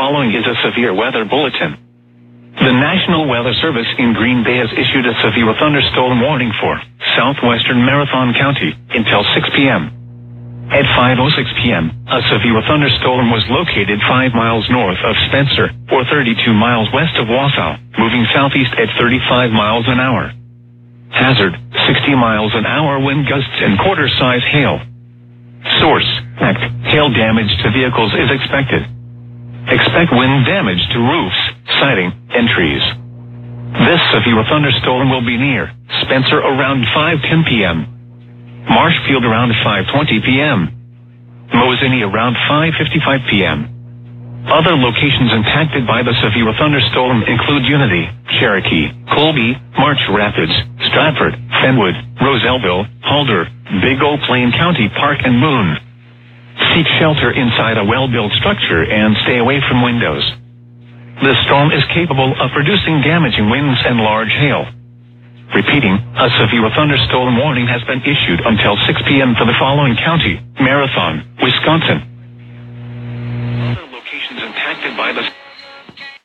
following is a severe weather bulletin. The National Weather Service in Green Bay has issued a severe thunderstorm warning for southwestern Marathon County until 6 p.m. At 5:06 p.m., a severe thunderstorm was located 5 miles north of Spencer, or 32 miles west of Wausau, moving southeast at 35 miles an hour. Hazard, 60 miles an hour wind gusts and quarter-size hail. Source, hail damage to vehicles is expected. Expect wind damage to roofs, siding, and trees. This severe thunderstorm will be near Spencer around 5:10 p.m., Marshfield around 5:20 p.m., Mosinee around 5:55 p.m. Other locations impacted by the severe thunderstorm include Unity, Cherokee, Colby, March Rapids, Stratford, Fenwood, Roselleville, Halder, Big O Plain County Park, and Moon. Seek shelter inside a well-built structure and stay away from windows. The storm is capable of producing damaging winds and large hail. Repeating, a severe thunderstorm warning has been issued until 6 p.m. for the following county: Marathon, Wisconsin. Other locations impacted by the